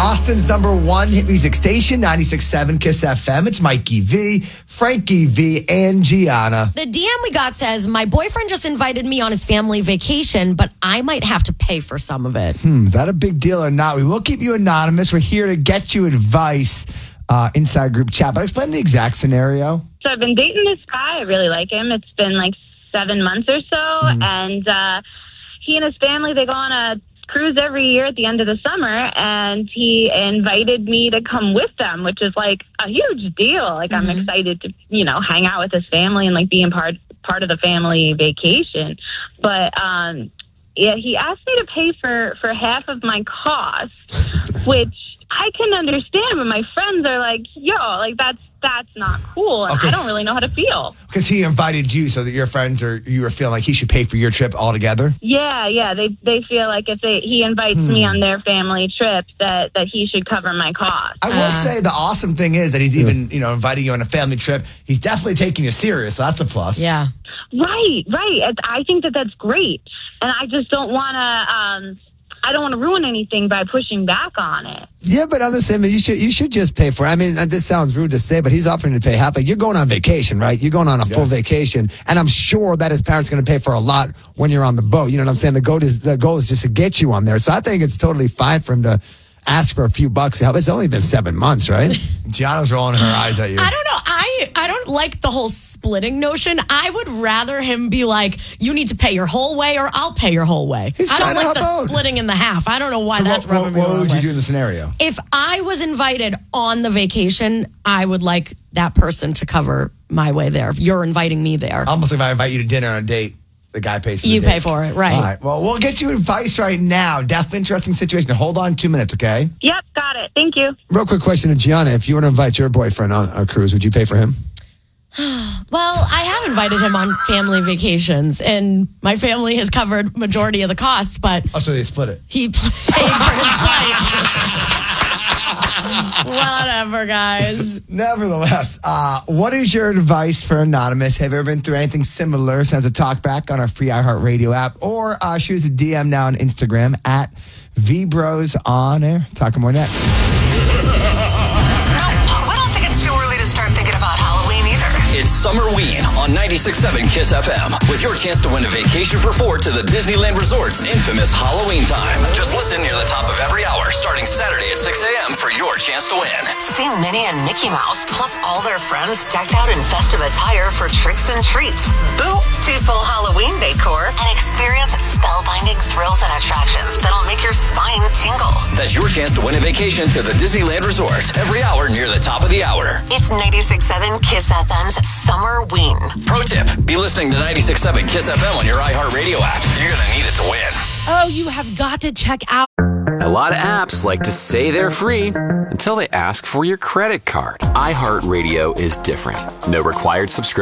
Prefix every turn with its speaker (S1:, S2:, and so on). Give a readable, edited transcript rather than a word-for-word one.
S1: Austin's #1 hit music station, 96.7 Kiss FM. It's Mikey V, Frankie V, and Gianna.
S2: The DM we got says, my boyfriend just invited me on his family vacation, but I might have to pay for some of it.
S1: Is that a big deal or not? We will keep you anonymous. We're here to get you advice inside group chat. But explain the exact scenario.
S3: So I've been dating this guy. I really like him. It's been like 7 months or so. And he and his family, they go on a cruise every year at the end of the summer, and he invited me to come with them, which is like a huge deal. Like I'm excited to, hang out with his family and like being part of the family vacation. But yeah, he asked me to pay for half of my costs, which I can understand, but my friends are like, yo, like that's not cool. And I don't really know how to feel.
S1: Because he invited you so that your friends or you were feeling like he should pay for your trip altogether?
S3: Yeah. They feel like if he invites me on their family trip, that he should cover my costs.
S1: I will say the awesome thing is that he's even, inviting you on a family trip. He's definitely taking you serious. So that's a plus.
S2: Yeah.
S3: Right. I think that's great. And I just don't want to... I don't want to ruin anything by pushing back on it.
S4: Yeah, but I'm the same. You should just pay for it. I mean, this sounds rude to say, but he's offering to pay half. Like, you're going on vacation, right? You're going on a full vacation, and I'm sure that his parents are going to pay for a lot when you're on the boat. You know what I'm saying? The goal is just to get you on there. So I think it's totally fine for him to ask for a few bucks to help. It's only been 7 months, right?
S1: Gianna's rolling her eyes at you.
S2: I don't know. I don't like the whole splitting notion. I would rather him be like, you need to pay your whole way or I'll pay your whole way. I don't like the splitting in the half. I don't know why that's rubbing me the wrong way.
S1: What would you do in the scenario?
S2: If I was invited on the vacation, I would like that person to cover my way there. If you're inviting me there.
S1: Almost like if I invite you to dinner on a date, the guy pays for
S2: you
S1: the date.
S2: pay for it, right.
S1: All right. Well, we'll get you advice right now. Definitely interesting situation. Hold on 2 minutes, okay?
S3: Yep, got it. Thank you.
S4: Real quick question to Gianna. If you were to invite your boyfriend on a cruise, would you pay for him?
S2: Well, I have invited him on family vacations, and my family has covered majority of the cost, but...
S1: Oh, so they split it.
S2: He paid for his flight. Whatever, guys.
S1: Nevertheless, what is your advice for Anonymous? Have you ever been through anything similar? Send us a talk back on our free iHeartRadio app, or shoot us a DM now on Instagram at VBros on air. Talking more next.
S5: It's Summerween on 96.7 Kiss FM with your chance to win a vacation for 4 to the Disneyland Resort's infamous Halloween time. Just listen near the top of every hour starting Saturday at 6 a.m. for your chance to win.
S6: See Minnie and Mickey Mouse plus all their friends decked out in festive attire for tricks and treats. Boop to full Halloween decor and experience spellbinding thrills and attractions that'll make your spine tingle.
S5: That's your chance to win a vacation to the Disneyland Resort every hour near the top of the hour.
S6: It's 96.7 Kiss FM's Summerween.
S5: Pro tip, be listening to 96.7 Kiss FM on your iHeartRadio app. You're going to need it to win.
S2: Oh, you have got to check out.
S7: A lot of apps like to say they're free until they ask for your credit card. iHeartRadio is different. No required subscription.